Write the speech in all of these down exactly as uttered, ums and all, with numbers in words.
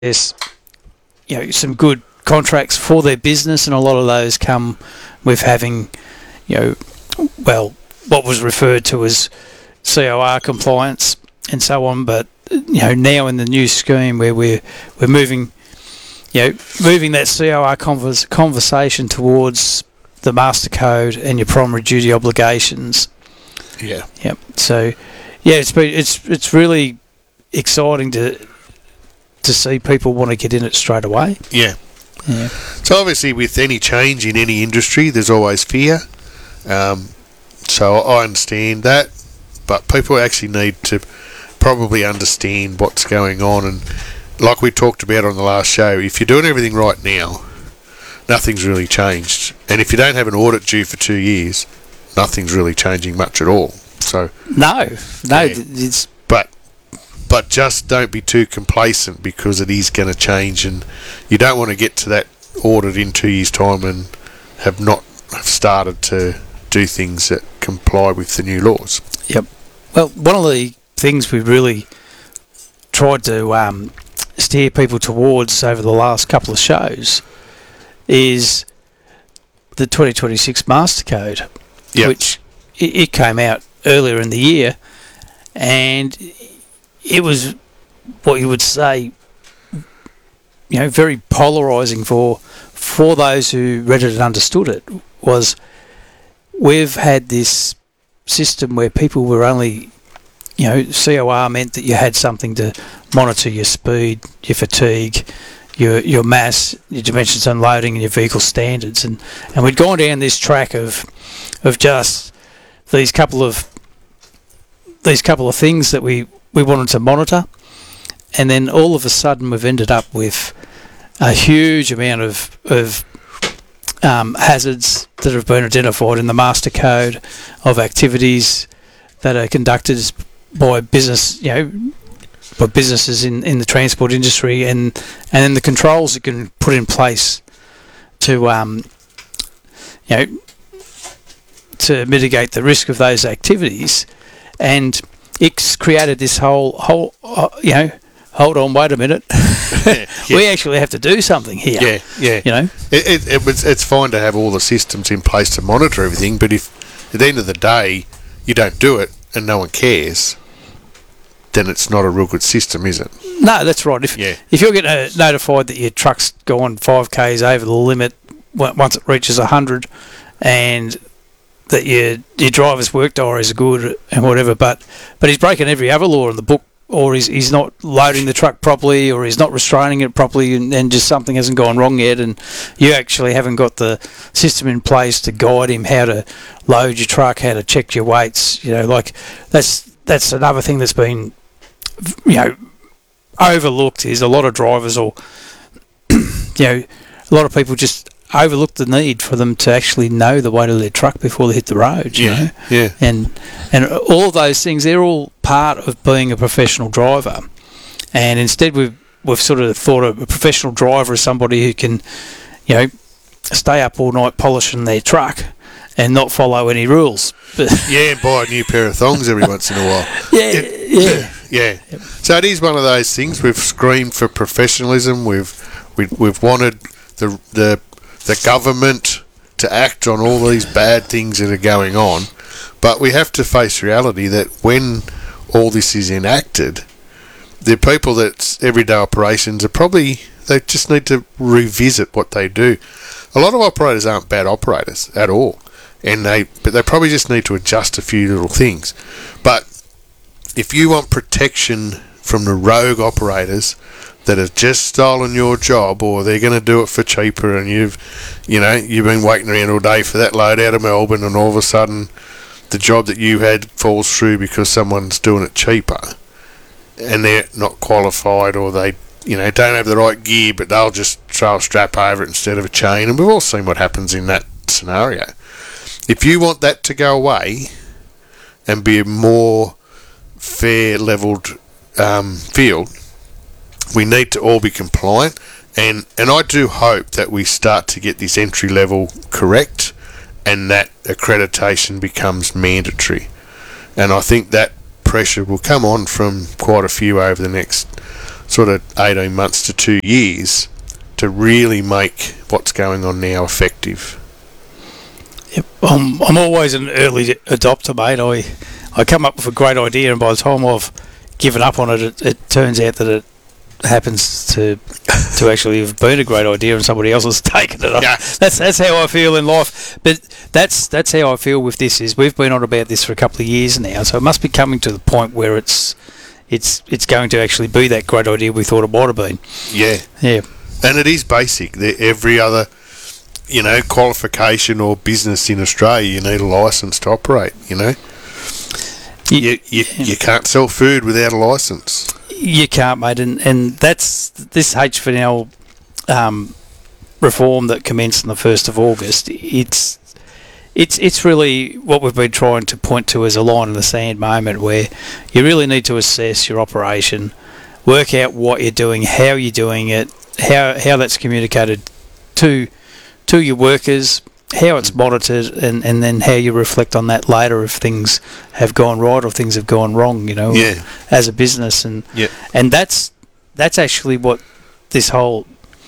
there's, you know, some good contracts for their business, and a lot of those come with having, you know, well, what was referred to as C O R compliance and so on. But you know, now in the new scheme where we're we're moving, you know, moving that C O R convers- conversation towards the master code and your primary duty obligations. Yeah. Yep. So, yeah, it's been it's it's really exciting to to see people want to get in it straight away. Yeah. Yeah. So obviously, with any change in any industry, there's always fear. Um, so I understand that, but people actually need to probably understand what's going on. And like we talked about on the last show, if you're doing everything right now, nothing's really changed. And if you don't have an audit due for two years, nothing's really changing much at all. So no, no, yeah. it's but but just don't be too complacent, because it is going to change, and you don't want to get to that audit in two years' time and have not have started to do things that comply with the new laws. Yep. Well, one of the things we've really tried to um, steer people towards over the last couple of shows is the twenty twenty-six Master Code, Yep. which it, it came out earlier in the year, and it was what you would say, you know, very polarising for for those who read it and understood it. Was we've had this system where people were only, you know, C O R meant that you had something to monitor your speed, your fatigue, your your mass, your dimensions unloading, and your vehicle standards, and and we'd gone down this track of of just these couple of these couple of things that we, we wanted to monitor, and then all of a sudden we've ended up with a huge amount of of um, hazards that have been identified in the Master Code, of activities that are conducted by business, you know, by businesses in, in the transport industry, and and then the controls that can put in place to um, you know, to mitigate the risk of those activities. And it's created this whole whole uh, you know, hold on, wait a minute, yeah, yeah. we actually have to do something here. Yeah, yeah. You know, it, it, it was, it's fine to have all the systems in place to monitor everything, but if at the end of the day you don't do it and no one cares, then it's not a real good system, is it? No, that's right. If Yeah. if you're getting uh, notified that your truck's gone five k's over the limit w- once it reaches a hundred, and that your your driver's work diaries are good and whatever, but but he's breaking every other law in the book, or he's he's not loading the truck properly, or he's not restraining it properly, and, and just something hasn't gone wrong yet, and you actually haven't got the system in place to guide him how to load your truck, how to check your weights. You know, like that's that's another thing that's been, you know, overlooked, is a lot of drivers, or you know, a lot of people just overlook the need for them to actually know the weight of their truck before they hit the road. You Yeah, know? yeah. And and all of those things, they're all part of being a professional driver. And instead, we've we've sort of thought of a professional driver as somebody who can, you know, stay up all night polishing their truck and not follow any rules. Yeah, and buy a new pair of thongs every once in a while. Yeah, It- yeah. Yeah. Yep. So it is one of those things. We've screamed for professionalism. We've we, we've wanted the the the government to act on all these bad things that are going on, but we have to face reality that when all this is enacted, the people that's everyday operations are probably, they just need to revisit what they do. A lot of operators aren't bad operators at all, and they but they probably just need to adjust a few little things. But if you want protection from the rogue operators that have just stolen your job, or they're going to do it for cheaper, and you've, you know, you've been waiting around all day for that load out of Melbourne, and all of a sudden the job that you had falls through because someone's doing it cheaper, and they're not qualified, or they, you know, don't have the right gear, but they'll just throw a strap over it instead of a chain, and we've all seen what happens in that scenario. If you want that to go away and be a more fair, levelled um, field, we need to all be compliant, and, and I do hope that we start to get this entry level correct, and that accreditation becomes mandatory. And I think that pressure will come on from quite a few over the next sort of eighteen months to two years to really make what's going on now effective. Yep. I'm, I'm always an early adopter, mate. I, I come up with a great idea, and by the time I've given up on it, it, it turns out that it happens to to actually have been a great idea and somebody else has taken it up. Yeah. That's that's how I feel in life. But that's that's how I feel with this. Is we've been on about this for a couple of years now, so it must be coming to the point where it's it's it's going to actually be that great idea we thought it might have been. Yeah. Yeah. And it is basic. The- Every other, you know, qualification or business in Australia, you need a licence to operate, you know. You, you, you can't sell food without a licence. You can't, mate, and, and that's this H F N L um, reform that commenced on the first of August. It's it's it's really what we've been trying to point to as a line in the sand moment, where you really need to assess your operation, work out what you're doing, how you're doing it, how how that's communicated to to your workers, how it's monitored, and, and then how you reflect on that later if things have gone right or things have gone wrong, you know, Yeah. as a business. And Yeah. and that's that's actually what this whole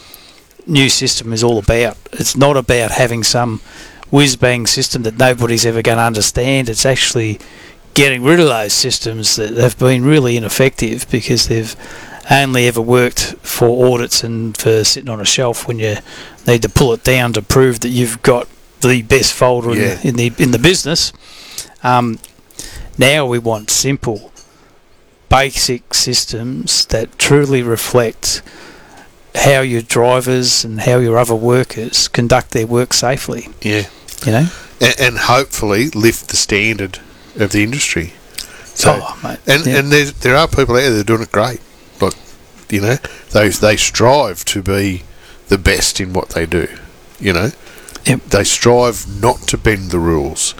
new system is all about. It's not about having some whiz-bang system that nobody's ever going to understand. It's actually getting rid of those systems that have been really ineffective because they've only ever worked for audits and for sitting on a shelf when you need to pull it down to prove that you've got the best folder Yeah. in, the, in the in the business. Um, now we want simple, basic systems that truly reflect how your drivers and how your other workers conduct their work safely. Yeah. You know, And, and hopefully lift the standard of the industry. So, oh, mate. and yeah. and there's, there are people out there that are doing it great. Like, you know, they they strive to be the best in what they do. You know, Yep. they strive not to bend the rules,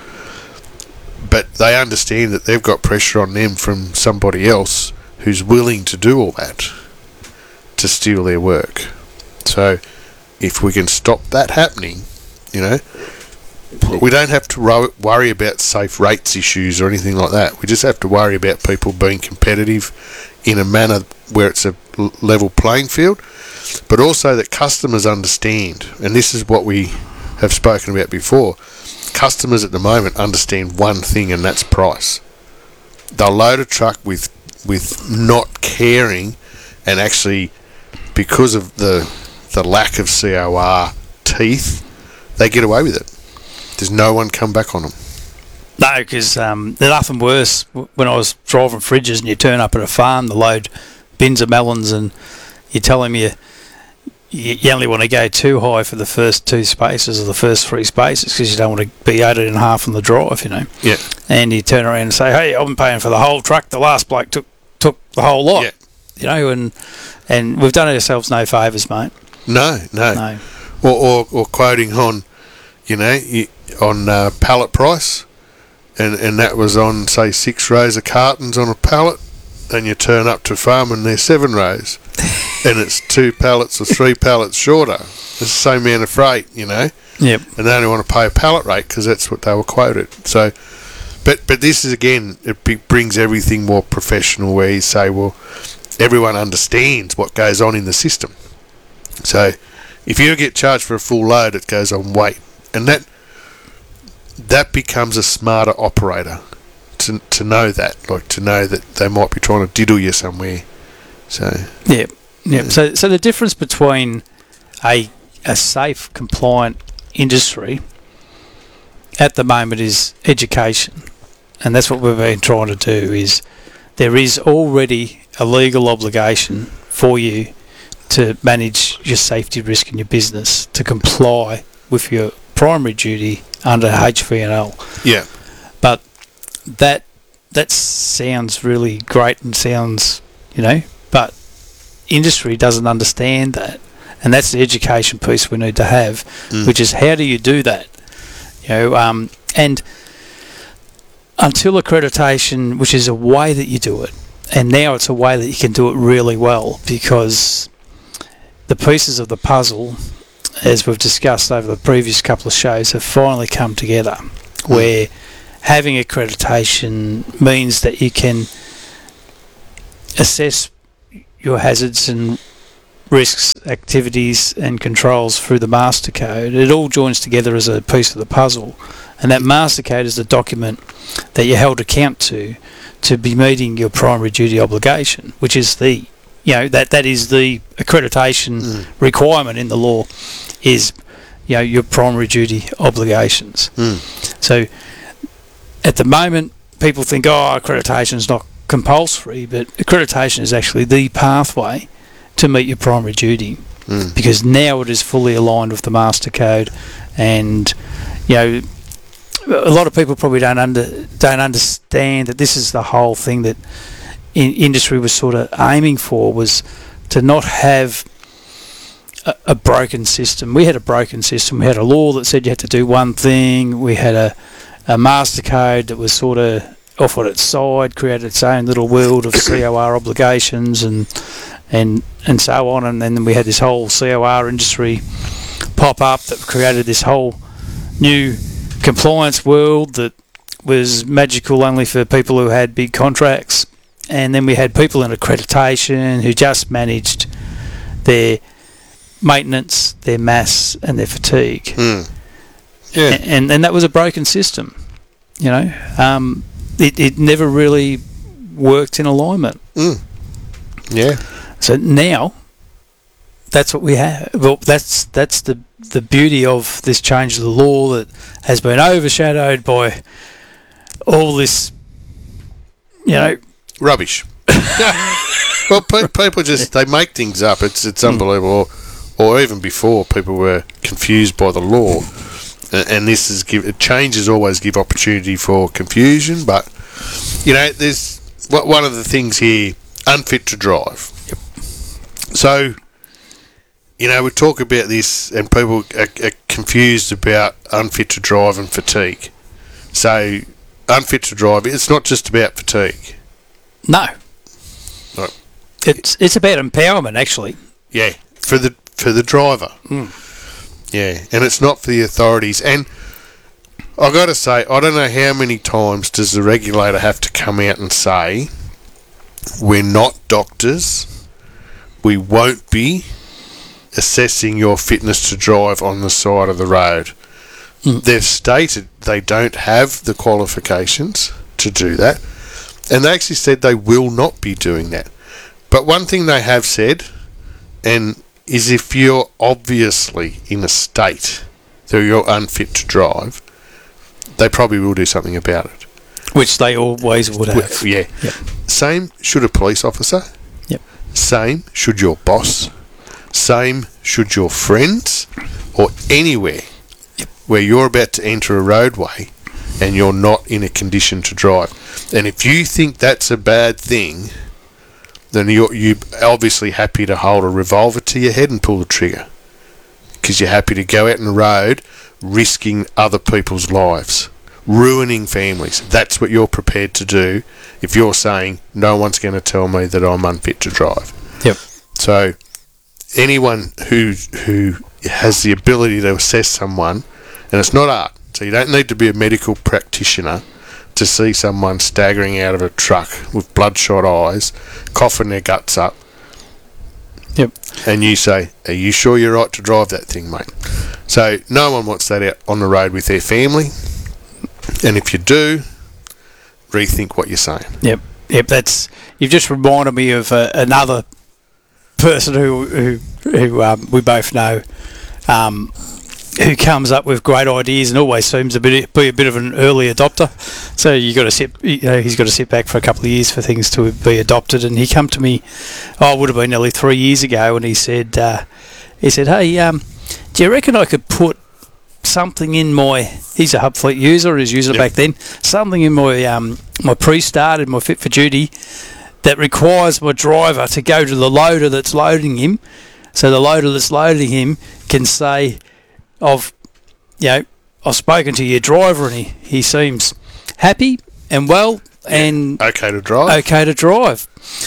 but they understand that they've got pressure on them from somebody else who's willing to do all that to steal their work. So, if we can stop that happening, you know, we don't have to ro- worry about safe rates issues or anything like that. We just have to worry about people being competitive in a manner where it's a l- level playing field, but also that customers understand, and this is what we have spoken about before, customers at the moment understand one thing, and that's price. They'll load a truck with with not caring, and actually, because of the the lack of C O R teeth, they get away with it. There's no one come back on them. No, because um, there's nothing worse. W- When I was driving fridges and you turn up at a farm to load bins of melons and you tell them you, you you only want to go too high for the first two spaces or the first three spaces because you don't want to be eight and a half on the drive, you know. Yeah. And you turn around and say, hey, I'm paying for the whole truck. The last bloke took took the whole lot. Yeah. You know, and and we've done ourselves no favours, mate. No, no. No. Or, or, or quoting on, you know, you, on uh, pallet price, and, and that was on, say, six rows of cartons on a pallet, and you turn up to farm and there's seven rows, and it's two pallets or three pallets shorter. It's the same amount of freight, you know, Yep. and they only want to pay a pallet rate because that's what they were quoted. So, but but this is, again, it be, brings everything more professional, where you say, well, everyone understands what goes on in the system. So, if you get charged for a full load, it goes on weight, and that that becomes a smarter operator to to know that, like to know that they might be trying to diddle you somewhere. So, Yep. Yep. So so the difference between a a safe, compliant industry at the moment is education, and that's what we've been trying to do. Is there is already a legal obligation for you to manage your safety risk in your business, to comply with your primary duty under H V N L. yeah, But that that sounds really great and sounds, you know, but industry doesn't understand that, and that's the education piece we need to have, Mm. which is how do you do that, you know, um, and until accreditation, which is a way that you do it, and now it's a way that you can do it really well, because the pieces of the puzzle, as we've discussed over the previous couple of shows, have finally come together, where having accreditation means that you can assess your hazards and risks, activities and controls through the master code. It all joins together as a piece of the puzzle, and that master code is the document that you're held account to to be meeting your primary duty obligation, which is the, you know, that that is the accreditation mm. requirement in the law, is, you know, your primary duty obligations. Mm. So at the moment, people think, oh, accreditation is not compulsory, but accreditation is actually the pathway to meet your primary duty, mm. because now it is fully aligned with the master code. And, you know, a lot of people probably don't under don't understand that this is the whole thing that in industry was sort of aiming for, was to not have a, a broken system. We had a broken system. We had a law that said you had to do one thing. We had a, a master code that was sort of off on its side, created its own little world of C O R obligations and and and so on. And then we had this whole C O R industry pop up that created this whole new compliance world that was magical only for people who had big contracts. And then we had people in accreditation who just managed their maintenance, their mass and their fatigue. Mm. Yeah. And, and and that was a broken system, you know. Um, it, it never really worked in alignment. Mm. Yeah. So now that's what we have. Well, that's that's the the beauty of this change of the law that has been overshadowed by all this, you know, rubbish. Well, pe- people just, they make things up. It's it's unbelievable. Mm. Or, or even before, people were confused by the law, and, and this is give changes always give opportunity for confusion. But you know, there's one of the things here: unfit to drive. Yep. So, you know, we talk about this, and people are, are confused about unfit to drive and fatigue. So, unfit to drive, it's not just about fatigue. No. Right. It's it's about empowerment, actually. Yeah, for the for the driver. Mm. Yeah, and it's not for the authorities. And I got to say, I don't know how many times does the regulator have to come out and say, we're not doctors, we won't be assessing your fitness to drive on the side of the road. Mm. They've stated they don't have the qualifications to do that, and they actually said they will not be doing that. But one thing they have said, and is if you're obviously in a state that you're unfit to drive, they probably will do something about it. Which they always would have. Well, yeah. Yep. Same should a police officer. Yep. Same should your boss. Same should your friends, or anywhere yep. where you're about to enter a roadway and you're not in a condition to drive. And if you think that's a bad thing, then you're you obviously happy to hold a revolver to your head and pull the trigger, because you're happy to go out on the road risking other people's lives, ruining families. That's what you're prepared to do if you're saying no one's going to tell me that I'm unfit to drive. Yep. So anyone who who has the ability to assess someone, and it's not art, so you don't need to be a medical practitioner to see someone staggering out of a truck with bloodshot eyes, coughing their guts up. Yep. And you say, are you sure you're right to drive that thing, mate? So no one wants that out on the road with their family. And if you do, rethink what you're saying. Yep. Yep. That's, you've just reminded me of uh, another person who who, who um, we both know, um, who comes up with great ideas and always seems to be, be a bit of an early adopter. So you got to sit, you know, he's got to sit back for a couple of years for things to be adopted. And he come to me, oh, it would have been nearly three years ago, and he said, uh, he said, hey, um, do you reckon I could put something in my? He's a Hub Fleet user, he's using it yep. back then. Something in my um, my pre-start and my Fit for Duty that requires my driver to go to the loader that's loading him, so the loader that's loading him can say, I've, you know, I've spoken to your driver and he, he seems happy and well and okay to drive. Okay to drive.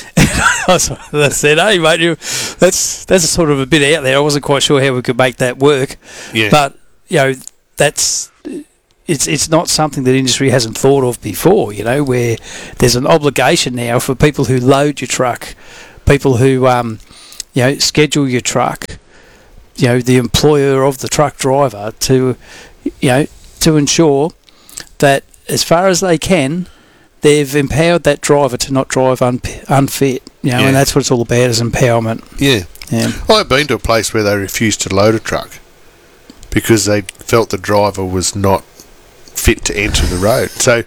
I said, hey mate, you, that's that's sort of a bit out there. I wasn't quite sure how we could make that work. Yeah. But you know, that's it's it's not something that industry hasn't thought of before. You know, where there's an obligation now for people who load your truck people who, um, you know, schedule your truck, you know, the employer of the truck driver to, you know, to ensure that as far as they can, they've empowered that driver to not drive un- unfit, you know, Yeah. and that's what it's all about, is empowerment. Yeah. Yeah. I've been to a place where they refused to load a truck because they felt the driver was not fit to enter the road. So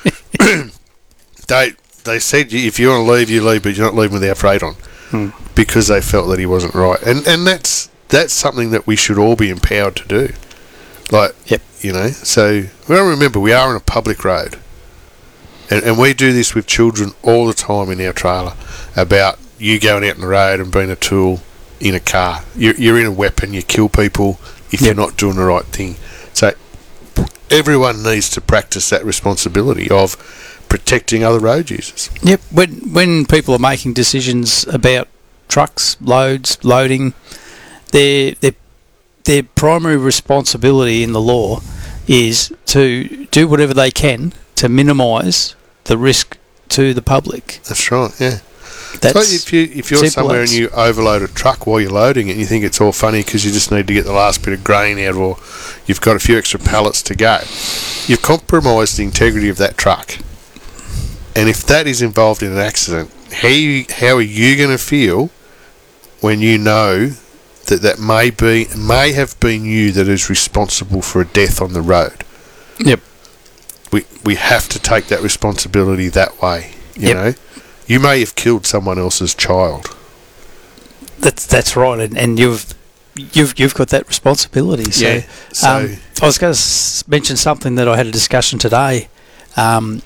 they they said, if you want to leave, you leave, but you're not leaving with our freight on, Hmm. because they felt that he wasn't right. And and that's that's something that we should all be empowered to do. Like, Yep. you know, so well, remember, we are on a public road. And, and we do this with children all the time in our trailer, about you going out on the road and being a tool in a car. You're, you're in a weapon, you kill people if Yep. you're not doing the right thing. So everyone needs to practice that responsibility of protecting other road users. Yep. When when people are making decisions about trucks, loads, loading, their their their primary responsibility in the law is to do whatever they can to minimise the risk to the public. That's right, yeah. That's So if you if you're simple somewhere as. and you overload a truck while you're loading it, and you think it's all funny because you just need to get the last bit of grain out, or you've got a few extra pallets to go, you've compromised the integrity of that truck. And if that is involved in an accident, how you, how are you going to feel when you know that that may be may have been you that is responsible for a death on the road? Yep. We we have to take that responsibility that way. You Yep. know, you may have killed someone else's child. That's that's right, and, and you've you've you've got that responsibility. So, Yeah, so- um, I was going to s- mention something that I had a discussion today. Um,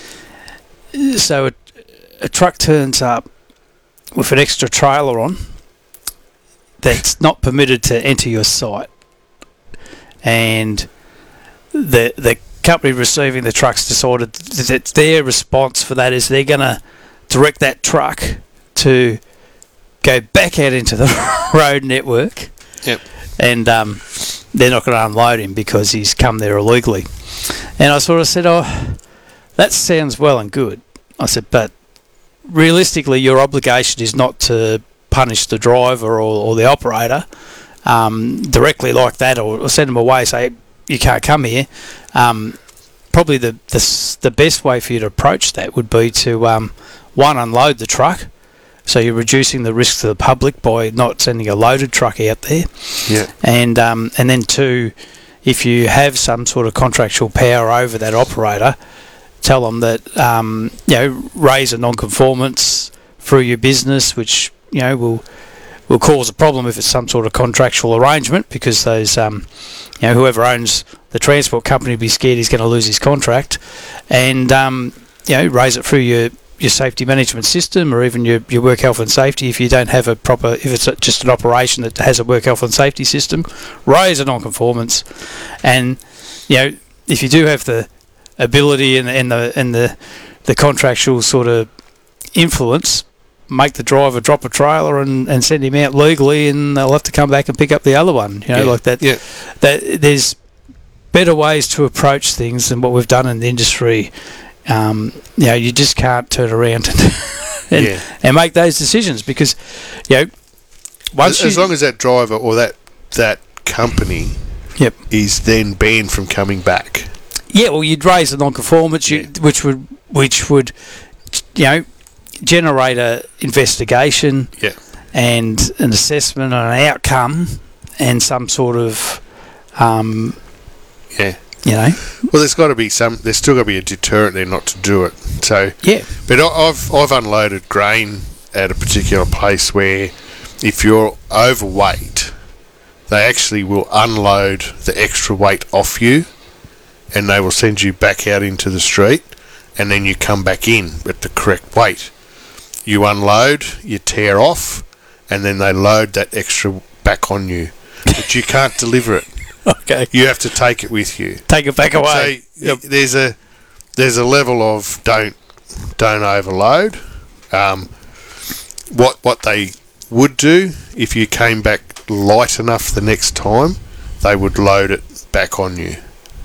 so a, a truck turns up with an extra trailer on that's not permitted to enter your site, and the the company receiving the truck's decided that their response for that is they're going to direct that truck to go back out into the road network. Yep. And um, they're not going to unload him because he's come there illegally. And I sort of said, oh, that sounds well and good. I said, but realistically, your obligation is not to punish the driver or, or the operator um, directly like that, or, or send them away, say, you can't come here. Um, probably the, the s- the best way for you to approach that would be to, um, one, unload the truck. So you're reducing the risk to the public by not sending a loaded truck out there. Yeah. And um, and then two, if you have some sort of contractual power over that operator, tell them that um, you know, raise a non-conformance through your business, which you know will will cause a problem if it's some sort of contractual arrangement, because those um, you know, whoever owns the transport company will be scared he's going to lose his contract, and um, you know, raise it through your your safety management system, or even your, your work health and safety. If you don't have a proper, if it's a, just an operation that has a work health and safety system, raise a non-conformance. And you know, if you do have the ability and, and the and the the contractual sort of influence, make the driver drop a trailer and, and send him out legally, and they'll have to come back and pick up the other one. You know, Yeah. like that. Yeah. That there's better ways to approach things than what we've done in the industry. Um, you know, you just can't turn around and and, Yeah. and make those decisions, because you know, once As, as you, long as that driver or that that company Yep. is then banned from coming back. yeah, well, you'd raise a non-conformance, you, which would which would you know, generate a investigation Yeah. and an assessment and an outcome and some sort of um, Yeah. you know, Well, there's got to be some. There's still got to be a deterrent there not to do it. So, yeah, but I- I've I've unloaded grain at a particular place where, if you're overweight, they actually will unload the extra weight off you, and they will send you back out into the street, and then you come back in at the correct weight. You unload, you tear off, and then they load that extra back on you, but you can't deliver it. okay, You have to take it with you. take it back away. So y- there's a there's a level of don't don't overload. Um, what what they would do if you came back light enough the next time, they would load it back on you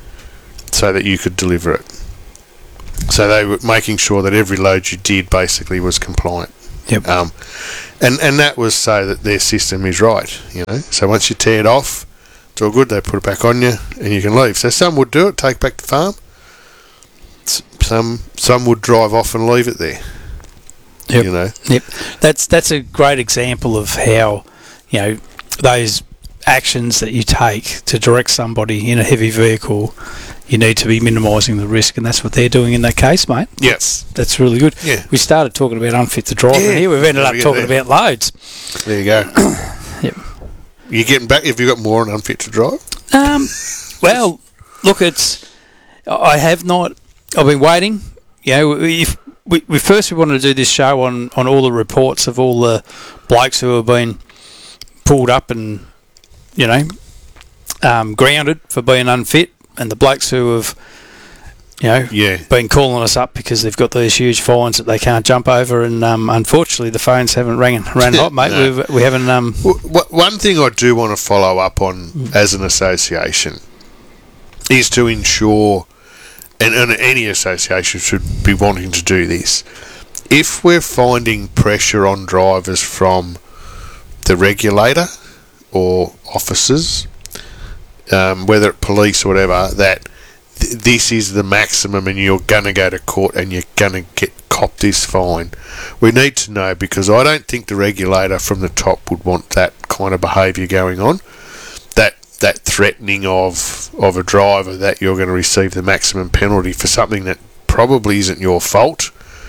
so that you could deliver it. So they were making sure that every load you did basically was compliant. Yep. Um, and and that was so that their system is right. You know, so once you tear it off, it's all good. They put it back on you, and you can leave. So some would do it, take back to farm. S- Some some would drive off and leave it there. Yep. You know. Yep. That's that's a great example of how, you know, those actions that you take to direct somebody in a heavy vehicle, you need to be minimising the risk, and that's what they're doing in that case, mate. Yes. That's really good. Yeah. We started talking about unfit to drive, Yeah. and here we've ended There up we go, talking there. about loads. There you go. Yep. You getting back? Have you got more on unfit to drive? Um, well, look, it's I have not. I've been waiting. You know, if we, we first we wanted to do this show on, on all the reports of all the blokes who have been pulled up and, you know, um, grounded for being unfit, and the blokes who have, you know, Yeah. been calling us up because they've got these huge fines that they can't jump over, and um, unfortunately the phones haven't rang ran hot, mate. No. We've, we haven't. Um, W- w- one thing I do want to follow up on as an association is to ensure, and, and any association should be wanting to do this, if we're finding pressure on drivers from the regulator or officers, um, whether it's police or whatever, that th- this is the maximum and you're going to go to court and you're going to get cop this fine. We need to know, because I don't think the regulator from the top would want that kind of behaviour going on. That that threatening of of a driver that you're going to receive the maximum penalty for something that probably isn't your fault,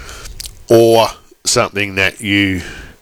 or something that you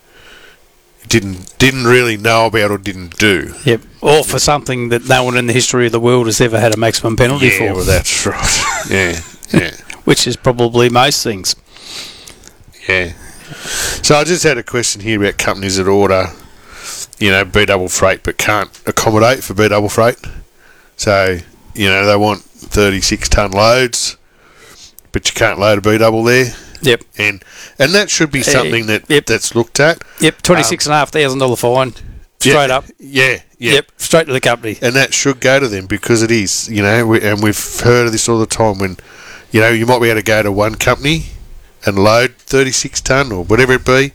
didn't didn't really know about or didn't do. Yep. Or for something that no one in the history of the world has ever had a maximum penalty Yeah, for. well, that's right. Yeah, yeah, Which is probably most things. yeah. So I just had a question here about companies that order, you know, B double freight but can't accommodate for B double freight. So, you know, they want thirty-six tonne loads, but you can't load a B double there. Yep. And and that should be something that yep. that's looked at. Yep. Twenty-six and a half thousand dollar fine, straight Yeah, up. Yeah, yeah. Yep. Straight to the company. And that should go to them, because it is, you know, we, and we've heard of this all the time when, you know, you might be able to go to one company and load thirty-six tonne or whatever it be,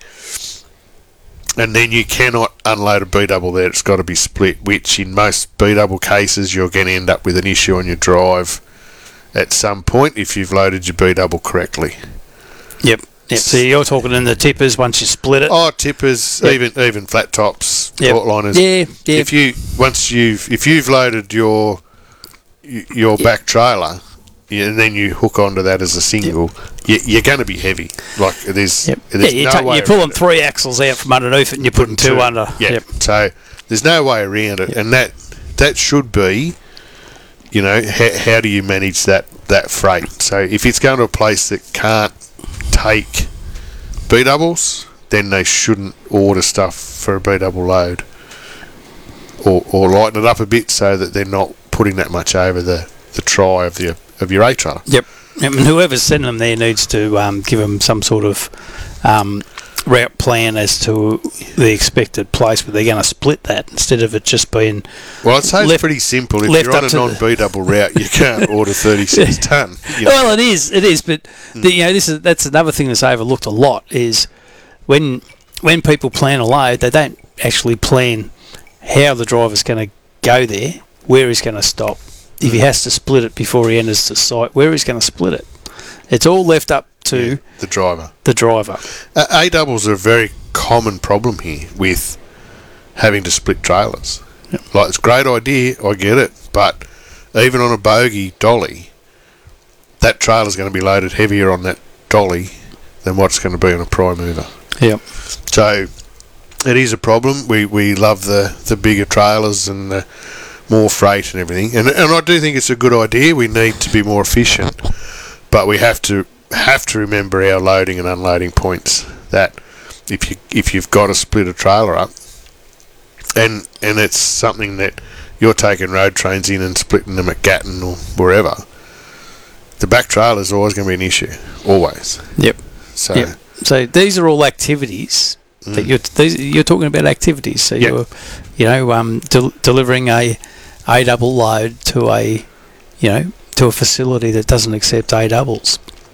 and then you cannot unload a B double there. It's got to be split, which in most B double cases you're going to end up with an issue on your drive at some point if you've loaded your B double correctly. Yep. Yep. So you're talking in the tippers once you split it. Oh, tippers, Yep. even even flat tops, Yep. portliners. Yeah. Yeah. If you once you've if you've loaded your y- your back trailer, yeah, and then you hook onto that as a single, you, you're going to be heavy. Like there's, Yep. there's yeah, you're, no ta- way you're pulling around it. three axles out from underneath it, and you're putting two, Two. under. Yeah. Yep. So there's no way around it, Yep. and that that should be, you know, how, how do you manage that that freight? So if it's going to a place that can't take B doubles, then they shouldn't order stuff for a B double load, or or lighten it up a bit so that they're not putting that much over the, the try of the of your A trailer. Yep. Yep. And whoever's sending them there needs to um, give them some sort of um, route plan as to the expected place where they're going to split that, instead of it just being. Well, I'd say Left- it's pretty simple. If left you're on up a to non B double route, you can't order thirty-six tonne. You know. Well, it is, it is, but the, you know, this is that's another thing that's overlooked a lot is when when people plan a load, they don't actually plan how the driver's going to go there, where he's going to stop, if he has to split it before he enters the site, where he's going to split it. It's all left up to the driver. the driver. Uh, A doubles are a very common problem here with having to split trailers. Yep. Like, it's a great idea, I get it, but even on a bogey dolly, that trailer's going to be loaded heavier on that dolly than what's going to be on a prime mover. Yep. So it is a problem. We we love the, the bigger trailers and the more freight and everything, and and I do think it's a good idea. We need to be more efficient, but we have to have to remember our loading and unloading points. That if you if you've got to split a trailer up, and and it's something that you're taking road trains in and splitting them at Gatton or wherever, the back trailer is always going to be an issue, always. Yep. So Yep. So these are all activities that Mm. you're these, you're talking about activities. So Yep. you're, you know, um, del- delivering a A double load to a, you know, to a facility that doesn't accept A doubles.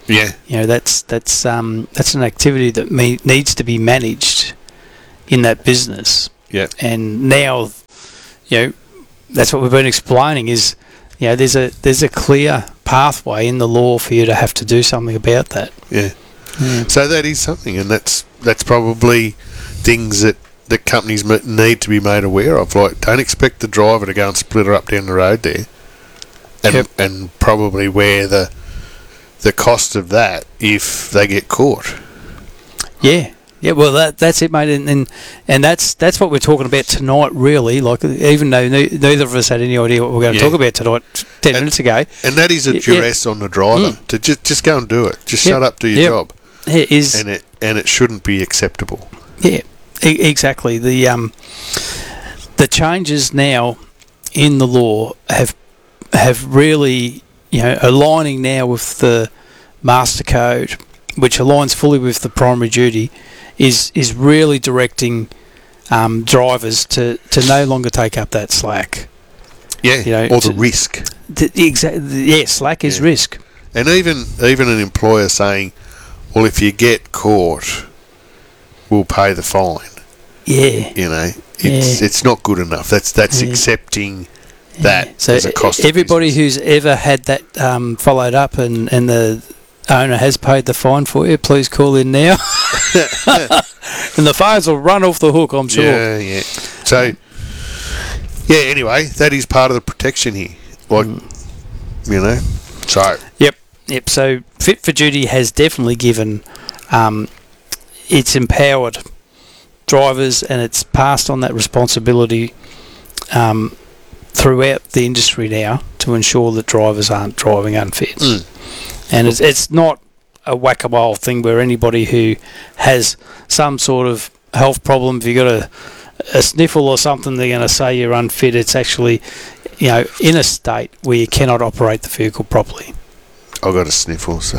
Yeah. You know, that's that's um, that's an activity that me- needs to be managed in that business. Yeah. And now, you know, that's what we've been explaining is, you know, there's a there's a clear pathway in the law for you to have to do something about that. Yeah. Yeah. So that is something, and that's that's probably things that, that companies m- need to be made aware of. Like, don't expect the driver to go and split her up down the road there, and Yep. and probably wear the the cost of that if they get caught. Yeah. Yeah, well, that that's it, mate, and, and and that's that's what we're talking about tonight, really. Like, even though ne- neither of us had any idea what we were going to Yeah. talk about tonight, ten And- minutes ago, And that is a Y- duress on the driver Mm. to just just go and do it. Just Yep. shut up, do your Yep. job, it is and it and it shouldn't be acceptable. yeah, e- exactly. The um, the changes now in the law have have really, you know, aligning now with the Master Code, which aligns fully with the primary duty, is is really directing um, drivers to, to no longer take up that slack. Yeah, You know, or the to- risk. The, the exact, yeah, slack is Yeah. risk. And even even an employer saying, "Well, if you get caught, we'll pay the fine." Yeah. You know, it's Yeah. it's not good enough. That's that's Yeah. accepting that So as a cost. of everybody business. who's ever had that um, followed up and, and the owner has paid the fine for you, please call in now. And the phones will run off the hook, I'm sure. Yeah, yeah. So, yeah. Anyway, that is part of the protection here. Like, Mm. you know, so Yep. Yep. So Fit for Duty has definitely given, um, it's empowered drivers, and it's passed on that responsibility um, throughout the industry now to ensure that drivers aren't driving unfit. Mm. And it's it's not a whack-a-mole thing where anybody who has some sort of health problem, if you've got a, a sniffle or something, they're going to say you're unfit. It's actually, you know, in a state where you cannot operate the vehicle properly. I got a sniffle. So,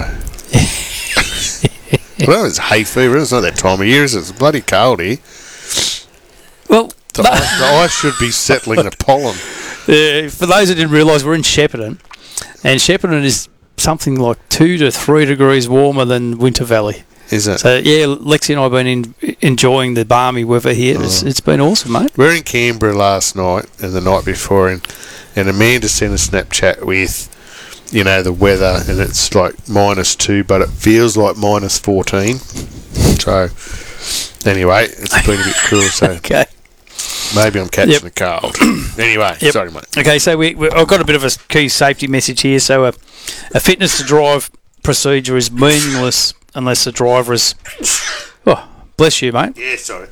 well, it's hay fever. It's not that time of year. Is it? It's bloody cold here. Well, The, no- ice, the ice should be settling the pollen. Uh, for those that didn't realise, we're in Shepparton, and Shepparton is something like two to three degrees warmer than Winter Valley. Is it? So yeah, Lexi and I have been in, enjoying the balmy weather here. It's, Oh. it's been awesome, mate. We're in Canberra last night and the night before, and, and Amanda sent a Snapchat with, you know, the weather, and it's like minus two, but it feels like minus fourteen. So, anyway, it's been a bit cool, so Okay. maybe I'm catching Yep. a cold. Anyway, Yep. sorry, mate. Okay, so we, we I've got a bit of a key safety message here. So a, a fitness to drive procedure is meaningless unless the driver is. Oh, bless you, mate. Yeah, sorry.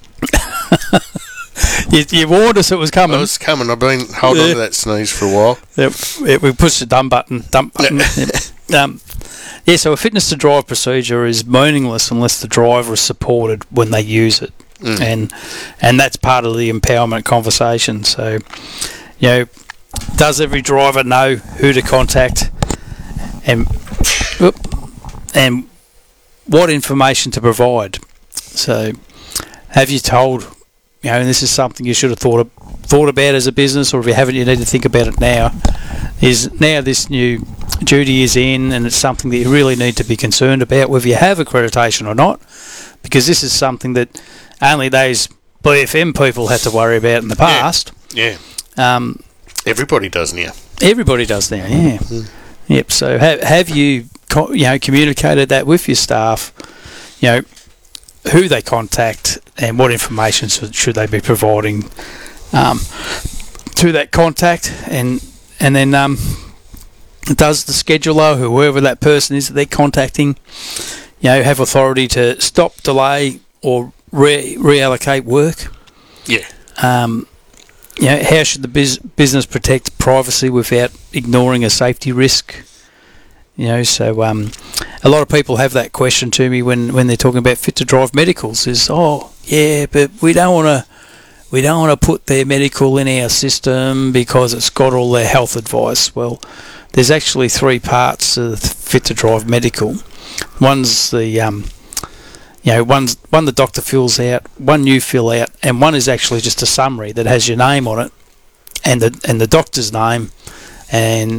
You, you warned us it was I coming. was coming. I've been holding on Yeah. to that sneeze for a while. Yep, yep, we pushed the dump button. Dump button. Yep. Um, yeah, so a fitness to drive procedure is meaningless unless the driver is supported when they use it, Mm. and and that's part of the empowerment conversation. So, you know, does every driver know who to contact, and whoop, and what information to provide? So, have you told? You know, and this is something you should have thought of, thought about as a business, or if you haven't, you need to think about it now. Is now this new duty is in, and it's something that you really need to be concerned about, whether you have accreditation or not, because this is something that only those B F M people had to worry about in the past. Yeah. Um, Everybody does now. everybody does now. Yeah. Mm. Yep. So have have you co- you know communicated that with your staff? You know, who they contact and what information should, should they be providing um, to that contact, and and then um, does the scheduler, whoever that person is that they're contacting, you know, have authority to stop, delay, or re- reallocate work? Yeah. Um, you know, how should the bus- business protect privacy without ignoring a safety risk? You know, so um, a lot of people have that question to me when, when they're talking about fit to drive medicals. Is oh yeah, but we don't want to we don't want to put their medical in our system because it's got all their health advice. Well, there's actually three parts of fit to drive medical. One's the um, you know, one's one the doctor fills out, one you fill out, and one is actually just a summary that has your name on it, and the and the doctor's name, and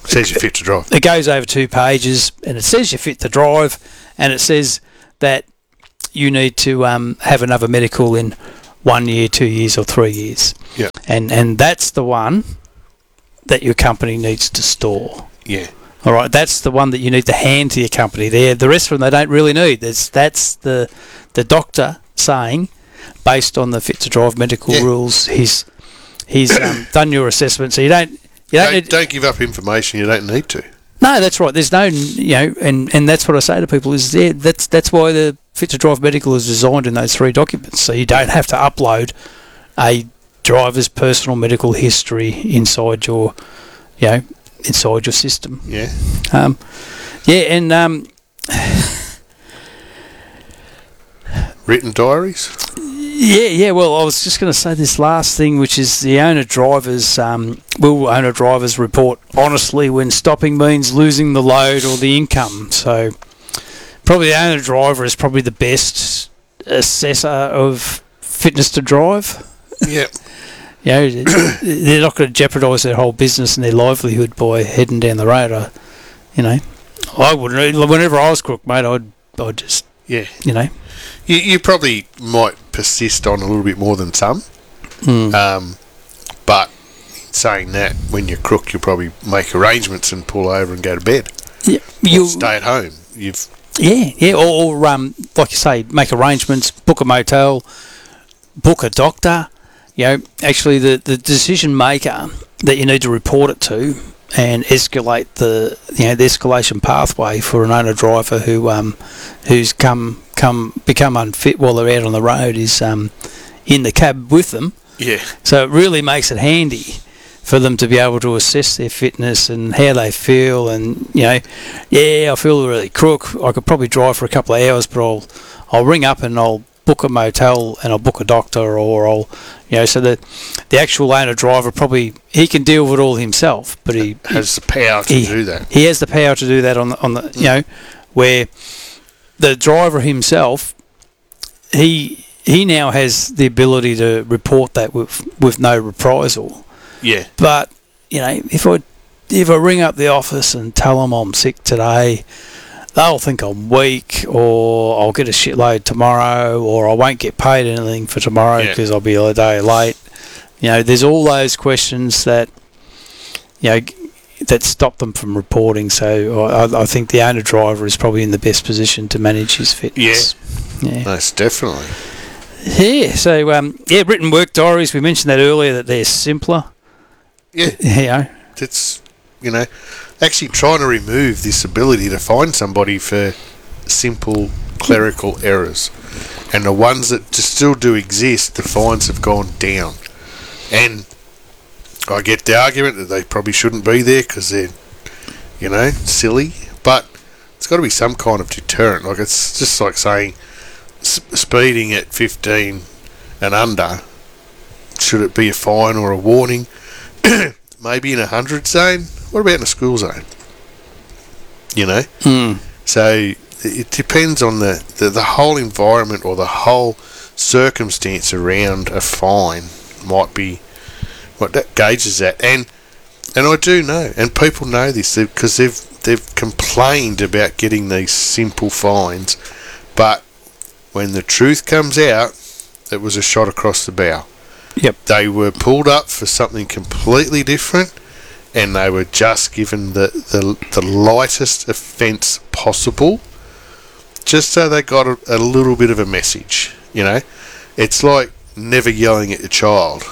says you're fit to drive. It goes over two pages, and it says you're fit to drive, and it says that you need to um, have another medical in one year, two years, or three years. Yeah. And and that's the one that your company needs to store. Yeah. All right, that's the one that you need to hand to your company. There, the rest of them they don't really need. That's that's the the doctor saying, based on the fit to drive medical Yeah. rules, he's he's um, done your assessment. So you don't you don't, Don't, need, don't give up information you don't need to. no, that's right. There's no you know, and, and that's what I say to people is yeah, that's that's why the fit to drive medical is designed in those three documents. So you don't have to upload a driver's personal medical history inside your you know inside your system. Yeah. Um, yeah, and um, Written diaries? yeah, yeah. Well, I was just going to say this last thing, which is the owner drivers. Um, will owner drivers report honestly when stopping means losing the load or the income? So, probably the owner driver is probably the best assessor of fitness to drive. Yeah. You know, they're not going to jeopardise their whole business and their livelihood by heading down the road. I, you know, I wouldn't. Whenever I was crook, mate, I'd, I'd just, Yeah. you know. You, you probably might persist on a little bit more than some. Mm. Um, but saying that, when you're crook, you'll probably make arrangements and pull over and go to bed. Yeah, Or you stay at home. You've Yeah, yeah, or, or um, like you say, make arrangements, book a motel, book a doctor. You know, actually, the, the decision maker that you need to report it to and escalate the you know the escalation pathway for an owner driver who um who's come come become unfit while they're out on the road is um in the cab with them. yeah. So it really makes it handy for them to be able to assess their fitness and how they feel, and you know, yeah, I feel really crook. I could probably drive for a couple of hours, but I'll I'll ring up and I'll book a motel and I'll book a doctor, or I'll you know, so that the actual owner driver probably he can deal with it all himself, but he Has the power to he, do that. He has the power to do that on the on the you know, where the driver himself he he now has the ability to report that with with no reprisal. Yeah. But you know, if I if I ring up the office and tell them I'm sick today, they'll think I'm weak, or I'll get a shitload tomorrow, or I won't get paid anything for tomorrow Yeah. because I'll be a day late. You know, there's all those questions that you know that stop them from reporting. So I, I think the owner driver is probably in the best position to manage his fitness. Yeah. Most definitely. Yeah. So um, yeah, written work diaries. We mentioned that earlier, that they're simpler. Yeah. You know. It's, you know, actually trying to remove this ability to find somebody for simple clerical errors. And the ones that just still do exist, the fines have gone down. And I get the argument that they probably shouldn't be there because they're, you know, silly. But it's got to be some kind of deterrent. Like, it's just like saying s- speeding at fifteen and under, should it be a fine or a warning? Maybe in a hundred zone. What about in a school zone? You know? Mm. So it depends on the, the, the whole environment or the whole circumstance around a fine might be what that gauges that. And and I do know, and people know this because they've they've complained about getting these simple fines, but when the truth comes out, it was a shot across the bow. Yep. They were pulled up for something completely different, and they were just given the, the, the lightest offence possible, just so they got a, a little bit of a message, you know. It's like never yelling at your child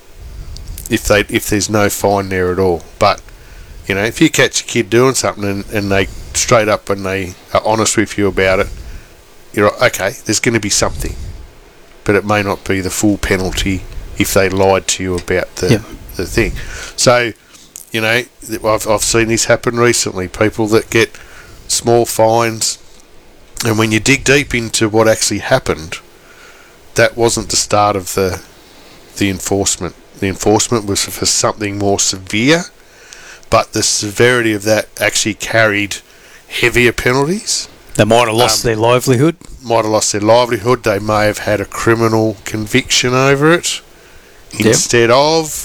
if they if there's no fine there at all. But, you know, if you catch a kid doing something and, and they straight up and they are honest with you about it, you're like, okay, there's going to be something, but it may not be the full penalty if they lied to you about the Yep. the thing. So, you know, I've I've seen this happen recently. People that get small fines, and when you dig deep into what actually happened, that wasn't the start of the the enforcement. The enforcement was for something more severe, but the severity of that actually carried heavier penalties. They might have lost Um, their livelihood. Might have lost their livelihood. They may have had a criminal conviction over it. Yep. Instead of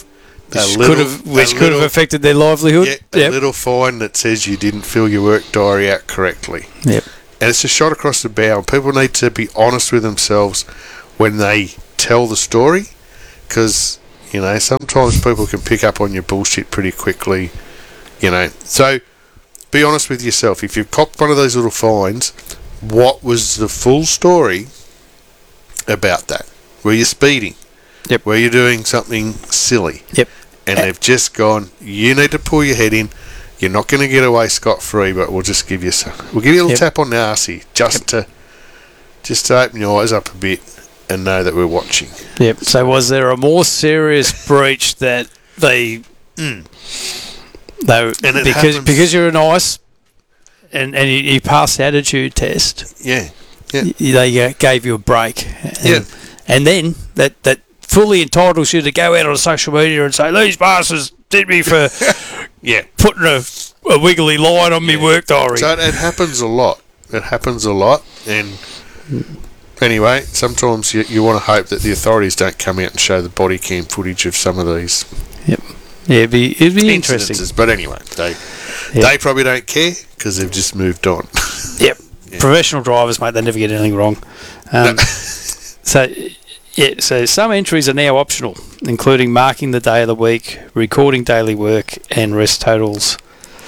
A which little- could have which a could little- have affected their livelihood. Yeah, a Yep. little fine that says you didn't fill your work diary out correctly. Yep. And it's a shot across the bow. People need to be honest with themselves when they tell the story, because, you know, sometimes people can pick up on your bullshit pretty quickly, you know. So, be honest with yourself. If you've copped one of those little fines, what was the full story about that? Were you speeding? Yep. Were you doing something silly? Yep. And they've just gone, you need to pull your head in. You're not going to get away scot-free, but we'll just give you some. We'll give you a little Yep. tap on the arsey, just to just to open your eyes up a bit and know that we're watching. Yep. So was there a more serious breach that they Mm. they And it because happens- because you're nice and and you, you passed the attitude test, Yeah. Yeah. y- they uh, gave you a break. And, Yeah. And then that that fully entitles you to go out on social media and say these bastards did me for Yeah. putting a, a wiggly line on me work diary. So it, it happens a lot. It happens a lot. And anyway, sometimes you, you want to hope that the authorities don't come out and show the body cam footage of some of these Yep. Yeah, it'd be it'd be interesting. incidences. But anyway, they Yep. they probably don't care because they've just moved on. Yep. Yeah. Professional drivers, mate, they never get anything wrong. Um, so, yeah, so some entries are now optional, including marking the day of the week, recording daily work and rest totals,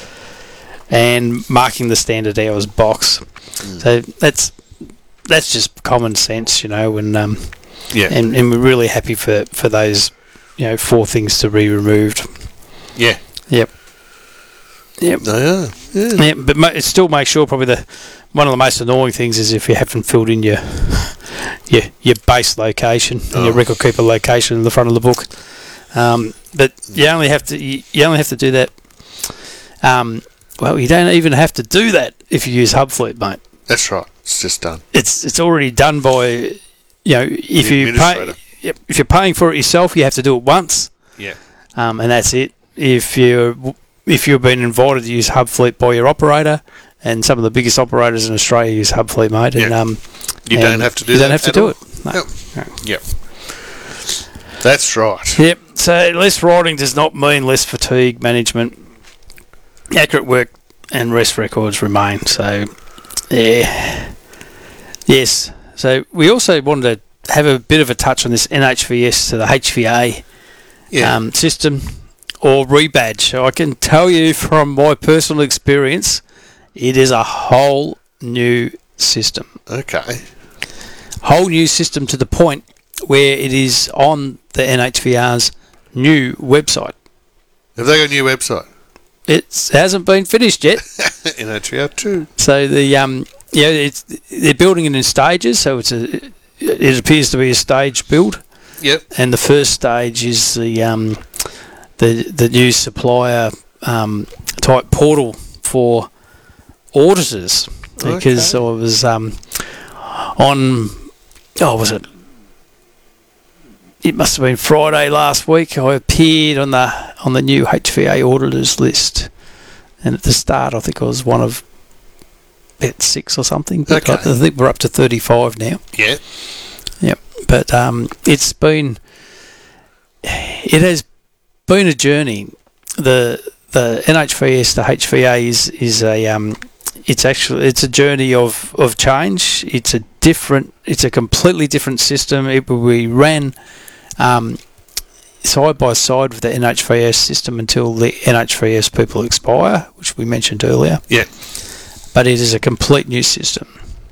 and marking the standard hours box. Mm. So that's that's just common sense, you know, and um, Yeah. and, and we're really happy for, for those, you know, four things to be removed. Yeah. Yep. Yep. They are. Yeah. Yeah, but ma- it still makes sure probably the one of the most annoying things is if you haven't filled in your your your base location and your Oh. record keeper location in the front of the book. Um, but you only have to you, you only have to do that. Um, well, you don't even have to do that if you use Hubfleet, mate. That's right. It's just done. It's it's already done by, you know, if The you pay, administrator. yep, if you're paying for it yourself, you have to do it once, Yeah. um, and that's it. If you if you've been invited to use Hubfleet by your operator, and some of the biggest operators in Australia use Hubfleet, mate, and Yeah. um, You and don't have to do you that. don't have to at do all. it. No. Yep. No. Yep. That's right. Yep. So less riding does not mean less fatigue management. Accurate work and rest records remain. So, yeah. Yes. So we also wanted to have a bit of a touch on this N H V S to the H V A Yeah. um, system or rebadge. So I can tell you from my personal experience, it is a whole new system. okay. Whole new system to the point where it is on the N H V R's new website. Have they got a new website? It hasn't been finished yet. N H V R two. So the um yeah, it's they're building it in stages. So it's a it appears to be a stage build, Yep. and the first stage is the um the the new supplier um type portal for auditors, because Okay. I was um on oh was it it must have been Friday last week. I appeared on the on the new H V A auditors list, and at the start I think I was one of about six or something. But Okay. I, I think we're up to thirty-five now. Yeah. Yep. But um, it's been it has been a journey. The the N H V S to H V A is is a um, it's actually it's a journey of, of change. It's a different it's a completely different system. It will be ran um, side by side with the N H V S system until the N H V S people expire, which we mentioned earlier. Yeah. But it is a complete new system.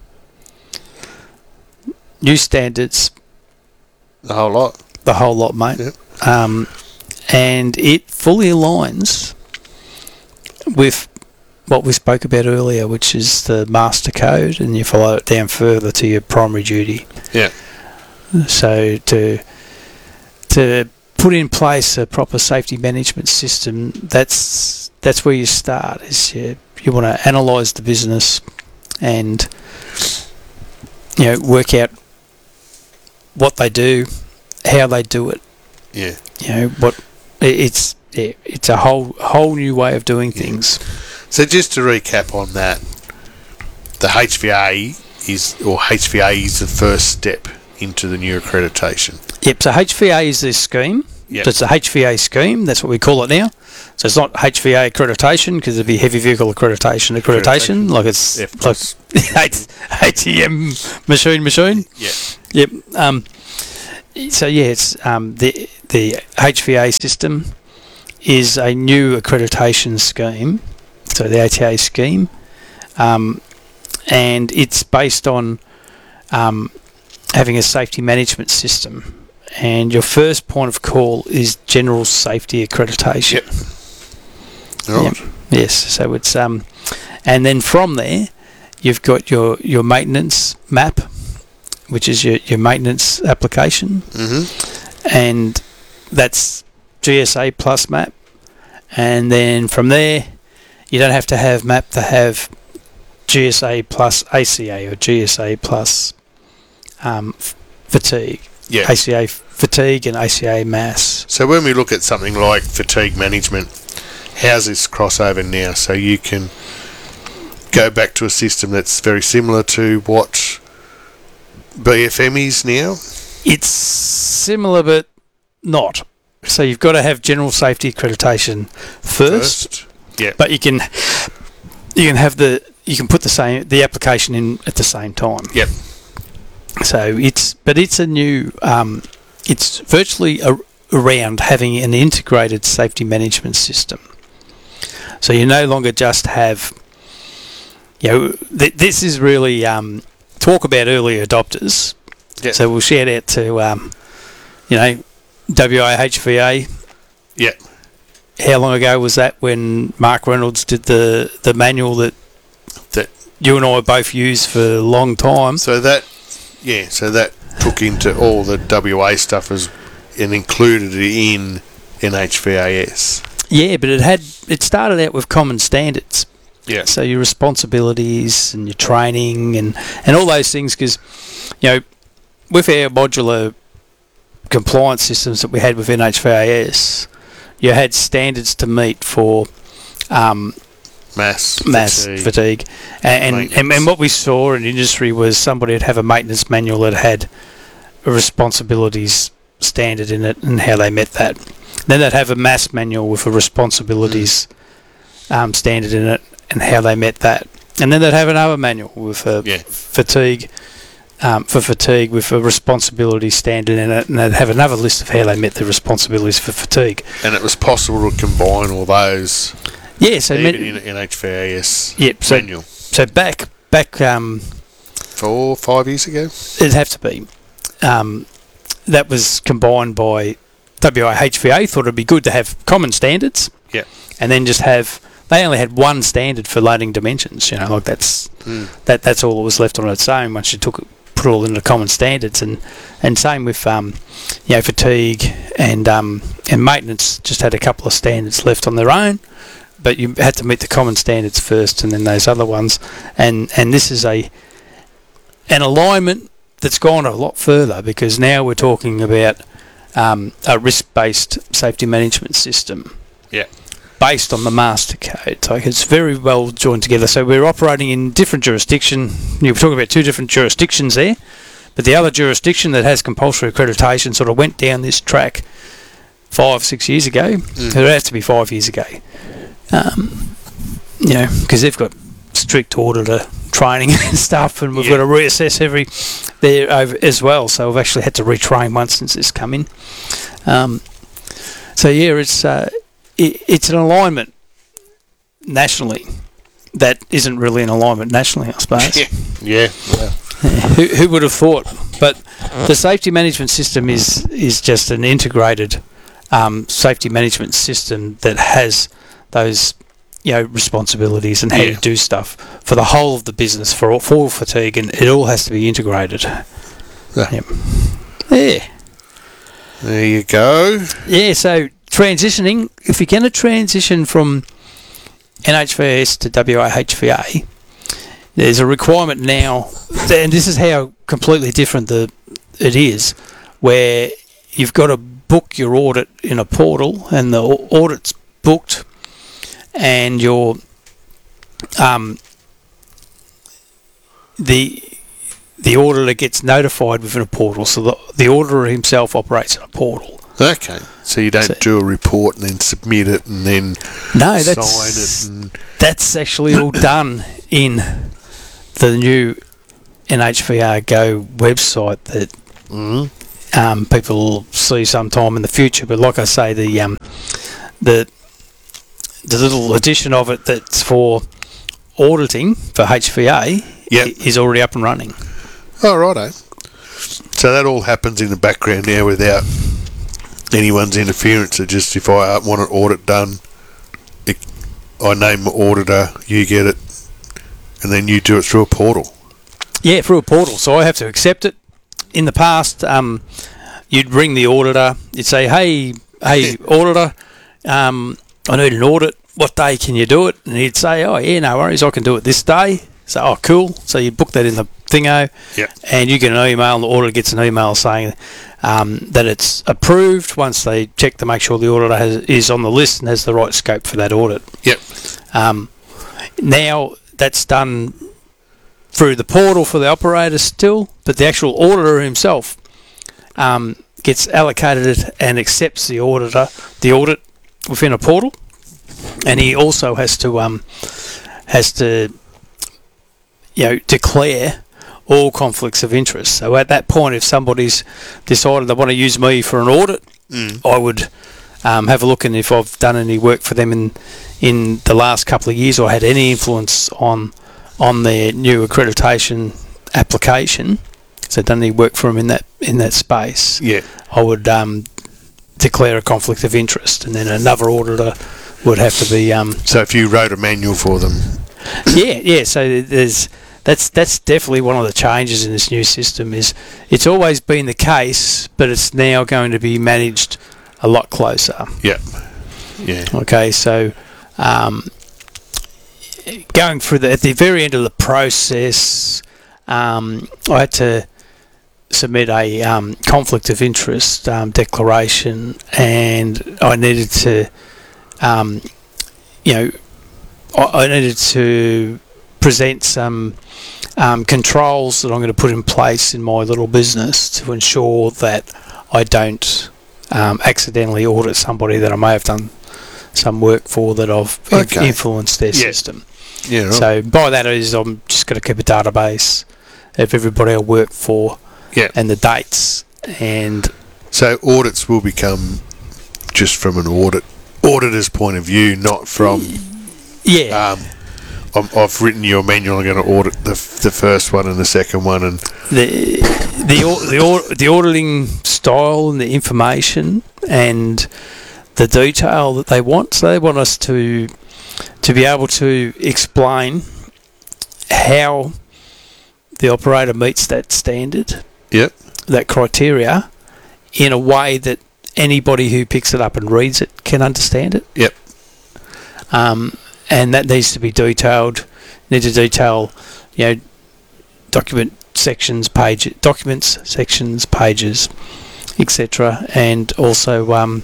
New standards, The whole lot. the whole lot, mate. Yep. Um, and it fully aligns with what we spoke about earlier, which is the master code, and you follow it down further to your primary duty. Yeah. So to to put in place a proper safety management system, that's that's where you start. Is you, you want to analyse the business and you know work out what they do, how they do it. Yeah. You know what it- it's yeah, it's a whole whole new way of doing things. So just to recap on that, the H V A is, or H V A is the first step into the new accreditation. Yep. So H V A is this scheme Yep. So it's a H V A scheme. That's what we call it now. So it's not H V A accreditation because it'd be heavy vehicle accreditation. Accreditation, Accreditation. like it's F like A T M machine machine. Yeah. Yep. Um, so yeah, it's um, the the H V A system is a new accreditation scheme. So the A T A scheme, um, and it's based on um, having a safety management system. And your first point of call is general safety accreditation. Yep. Right. Yep. Yes. So it's um, and then from there, you've got your, your maintenance map, which is your, your maintenance application, Mm-hmm. and that's G S A plus map. And then from there, you don't have to have map to have G S A plus A C A or G S A plus um, f- fatigue. Yeah. A C A fatigue and A C A mass. So when we look at something like fatigue management, how's this crossover now? So you can go back to a system that's very similar to what B F M is now? It's similar but not. So you've got to have general safety accreditation first, First? Yeah. but you can you can have the you can put the same the application in at the same time. Yep. So it's but it's a new um, it's virtually a, around having an integrated safety management system. So you no longer just have you know th- this is really um, talk about early adopters. Yep. So we'll shout out to um, you know W A H V A. Yeah. How long ago was that when Mark Reynolds did the, the manual that That you and I both used for a long time? so that yeah, so that took into all the W A stuff as and included it in N H V A S. Yeah, but it had it started out with common standards. Yeah. So your responsibilities and your training and, and all those things, because you know with our modular compliance systems that we had with N H V A S, you had standards to meet for um, Mass. mass fatigue. fatigue, and, and and and what we saw in the industry was somebody would have a maintenance manual that had a responsibilities standard in it and how they met that. Then they'd have a mass manual with a responsibilities um, standard in it and how they met that. And then they'd have another manual with a Yeah. fatigue um, for fatigue with a responsibility standard in it, and they'd have another list of how they met the responsibilities for fatigue. And it was possible to combine all those Yeah, so even me- in N H V A S Yep, so- manual. so back back um, Four, five years ago? it'd have to be. Um, that was combined by W A H V A, thought it'd be good to have common standards. Yeah. And then just have, they only had one standard for loading dimensions, you know, like that's, Mm. that that's all that was left on its own once you took it, put it all into common standards. And, and same with, um, you know, fatigue and, um, and maintenance just had a couple of standards left on their own, but you had to meet the common standards first and then those other ones. And, and this is a, an alignment that's gone a lot further, because now we're talking about um, a risk-based safety management system. Yeah. Based on the master code. So it's very well joined together. So we're operating in different jurisdiction. You were talking about two different jurisdictions there, but the other jurisdiction that has compulsory accreditation sort of went down this track five, six years ago. Mm. It would have to be five years ago. Um, you know, because they've got strict auditor training and stuff, and we've Yeah. got to reassess every there over as well. So we've actually had to retrain once since this come in. Um, so yeah, it's uh, it, it's an alignment nationally that isn't really an alignment nationally, I suppose. Yeah. Yeah. Well, who, who would have thought? But the safety management system is is just an integrated um, safety management system that has those, you know, responsibilities and how Yeah. you do stuff for the whole of the business for all, for all fatigue, and it all has to be integrated. Yeah. Yep. Yeah. there you go. Yeah. So transitioning, if you're going to transition from N H V A S to W A H V A, there's a requirement now, and this is how completely different the it is, where you've got to book your audit in a portal, and the au- audit's booked, and your um, the the auditor gets notified within a portal. So the the auditor himself operates in a portal. Okay, so you don't So- do a report and then submit it and then No, sign that's it. And, that's actually all done in the new N H V R Go website that mm, um, people will see sometime in the future. But like I say, the um, the the little addition of it that's for auditing for H V A Yep. i- is already up and running. oh, righto. So that all happens in the background now without anyone's interference. It just, if I want an audit done, it, I name the auditor, you get it, and then you do it through a portal. Yeah, through a portal. So I have to accept it. In the past, um, you'd ring the auditor. You'd say, "Hey, hey, auditor, um, I need an audit. What day can you do it?" And he'd say, "Oh, yeah, no worries. I can do it this day." So, "Oh, cool." So you book that in the thingo, Yep. and you get an email. And the auditor gets an email saying um, that it's approved. Once they check to make sure the auditor has, is on the list and has the right scope for that audit. Yep. Um, now that's done through the portal for the operator still, but the actual auditor himself um, gets allocated and accepts the auditor, the audit within a portal, and he also has to um, has to you know declare all conflicts of interest. So at that point, if somebody's decided they want to use me for an audit, Mm. I would um, have a look, and if I've done any work for them in in the last couple of years or had any influence on on their new accreditation application, so done any work for them in that in that space, Yeah. I would um, declare a conflict of interest, and then another auditor would have to be um, So if you wrote a manual for them, yeah, yeah. So there's that's that's definitely one of the changes in this new system. Is it's always been the case, but it's now going to be managed a lot closer. yeah, yeah, Okay, so um, going through the at the very end of the process, um, I had to submit a um, conflict of interest um, declaration, and I needed to, um, you know, I, I needed to present some um, controls that I'm going to put in place in my little business to ensure that I don't um, accidentally audit somebody that I may have done some work for that I've in- Okay. influenced their Yeah. system. yeah. Right. So by that is I'm just going to keep a database of everybody I work for Yeah. and the dates, and So audits will become just from an audit auditor's point of view, not from. yeah, Um, I'm, I've written your manual. I'm going to audit the f- the first one and the second one, and the the au- the au- the auditing style and the information and the detail that they want. So they want us to to be able to explain how the operator meets that standard, yep, that criteria, in a way that anybody who picks it up and reads it can understand it. yep, Um, and that needs to be detailed. Need to detail, you know, document sections, page documents, sections, pages, et cetera, and also um,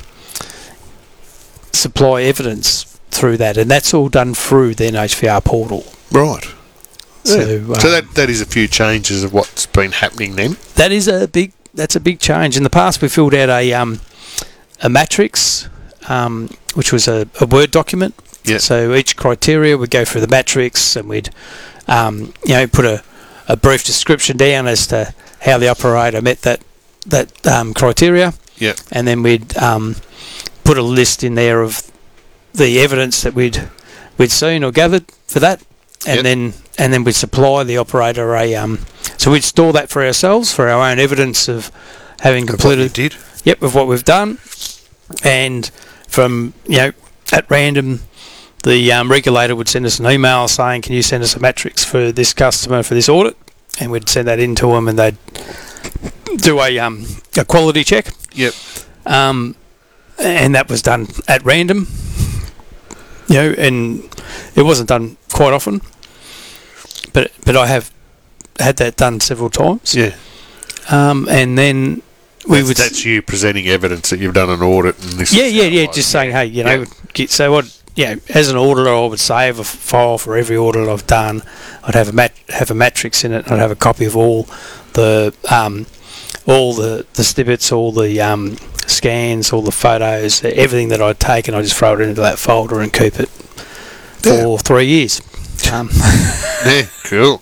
supply evidence through that, and that's all done through the N H V R portal. right. So, Yeah. um, so that that is a few changes of what's been happening then. that is a big. That's a big change. In the past, we filled out a um, a matrix, um, which was a, a Word document. Yeah. So each criteria would go through the matrix, and we'd um, you know put a, a brief description down as to how the operator met that that um, criteria. Yeah. And then we'd um, put a list in there of the evidence that we'd we'd seen or gathered for that, and Yep. then and then we'd supply the operator a um, so we'd store that for ourselves for our own evidence of having Of what completed you did. Yep, of what we've done, and from you know at random, the um, regulator would send us an email saying, "Can you send us a matrix for this customer for this audit?" And we'd send that in to them, and they'd do a um, a quality check, Yep. um, and that was done at random. You know, and it wasn't done quite often, but but I have had that done several times. Yeah. Um, and then we That's, would that's you presenting evidence that you've done an audit and this. Yeah, is yeah, how it yeah. was. Just saying, hey, you know, Yeah. get, so what? You know, as an auditor, I would save a file for every audit I've done. I'd have a mat- have a matrix in it. I'd have a copy of all the um, all the, the snippets, all the um, scans, all the photos, everything that I'd taken, I just throw it into that folder and keep it for Yeah. three years. Um, Yeah, cool.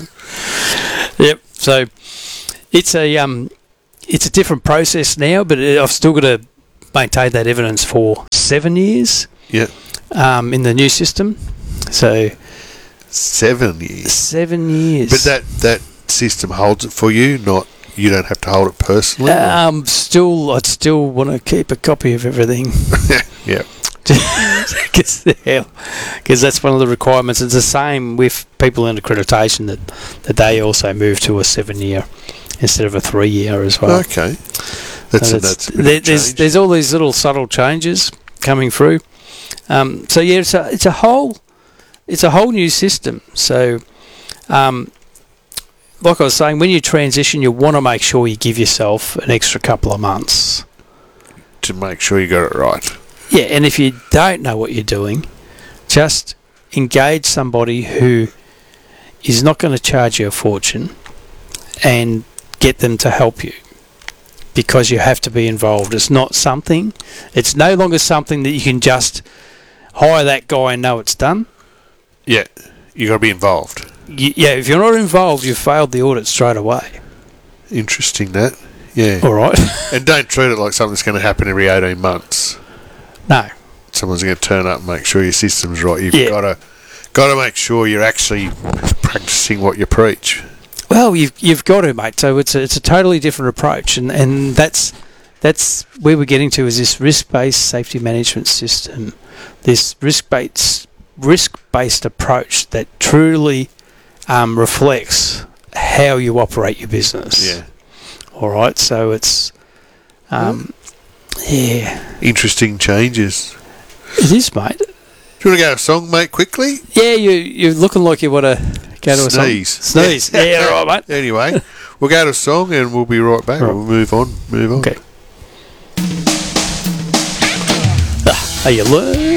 yep. So it's a um, it's a different process now, but it, I've still got to maintain that evidence for seven years. Yeah. Um, in the new system, so Seven years. seven years. But that, that system holds it for you, not you don't have to hold it personally? or- um, still, I'd still want to keep a copy of everything. yeah. Because that's one of the requirements. It's the same with people in accreditation that, that they also move to a seven year instead of a three year as well. Okay. That's, So a, that's a bit there, of there's change. there's all these little subtle changes coming through. Um, so yeah, it's a it's a whole it's a whole new system. So, um, like I was saying, when you transition, you want to make sure you give yourself an extra couple of months. to make sure you got it right. Yeah, and if you don't know what you're doing, just engage somebody who is not going to charge you a fortune and get them to help you, because you have to be involved. It's not something, it's no longer something that you can just hire that guy and know it's done. Yeah. You got to be involved. Y- yeah, if you're not involved, you've failed the audit straight away. Interesting, that. Yeah. All right. And don't treat it like something's going to happen every eighteen months. No. Someone's going to turn up and make sure your system's right. You've Yeah. got to got to make sure you're actually practicing what you preach. Well, you've you've got to, mate. So it's a, it's a totally different approach, and, and that's that's where we're getting to, is this risk-based safety management system, this risk-based risk-based approach that truly um, reflects how you operate your business. Yeah. All right. So it's um, yeah, Interesting changes. it is, mate. Do you want to go to a song, mate, quickly? Yeah, you you're looking like you want to go to a song. Sneeze. Sneeze. Yeah, all right, mate. Anyway, we'll go to a song and we'll be right back. Right. We'll move on. Move on. Okay. Ah, are you learning?